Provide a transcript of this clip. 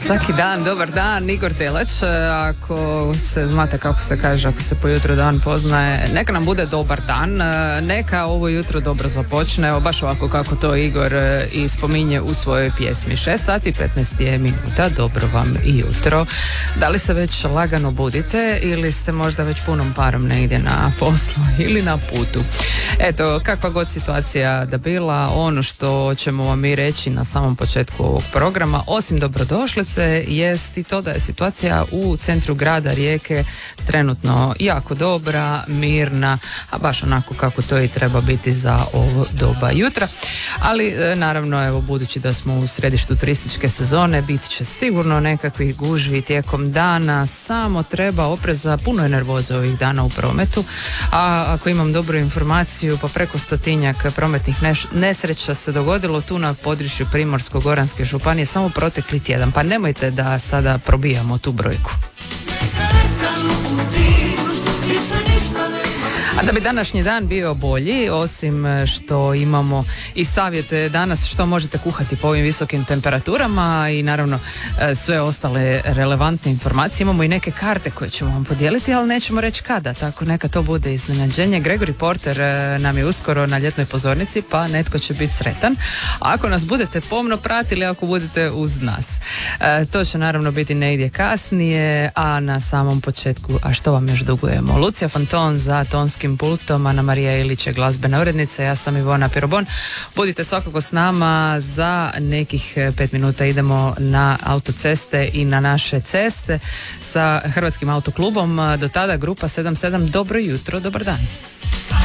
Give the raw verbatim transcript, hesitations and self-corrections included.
Svaki dan, dobar dan, Igor Teleć. Ako se, znate kako se kaže, ako se po jutru dan poznaje, neka nam bude dobar dan, neka ovo jutro dobro započne, evo baš ovako kako to Igor i spominje u svojoj pjesmi. šest sati petnaest je minuta, dobro vam i jutro. Da li se već lagano budite ili ste možda već punom parom negdje na poslu ili na putu? Eto, kakva god situacija da bila, ono što ćemo vam i reći na samom početku ovog programa, osim dobrodošlice, jest i to da je situacija u centru grada Rijeke trenutno jako dobra, mirna, a baš onako kako to i treba biti za ovo doba jutra. Ali naravno, evo, budući da smo u središtu turističke sezone, bit će sigurno nekakvih gužvi tijekom dana, samo treba opreza, puno je nervoze ovih dana u prometu, a ako imam dobru informaciju, pa preko stotinjak prometnih neš- nesreća se dogodilo tu na području Primorsko-goranske županije samo protekli tjedan, pa nemojte da sada probijamo tu brojku. A da bi današnji dan bio bolji, osim što imamo i savjete danas što možete kuhati po ovim visokim temperaturama i naravno sve ostale relevantne informacije, imamo i neke karte koje ćemo vam podijeliti, ali nećemo reći kada, tako neka to bude iznenađenje. Gregory Porter nam je uskoro na ljetnoj pozornici, pa netko će biti sretan. A ako nas budete pomno pratili, ako budete uz nas. E, to će naravno biti negdje kasnije, a na samom početku, a što vam još dugujemo? Lucija Fanton za tonskim pultom, Ana Marija Ilić je glazbena urednica, ja sam Ivona Pirobon. Budite svakako s nama, za nekih pet minuta idemo na autoceste i na naše ceste sa Hrvatskim autoklubom. Do tada grupa sedam sedam, dobro jutro, dobar dan.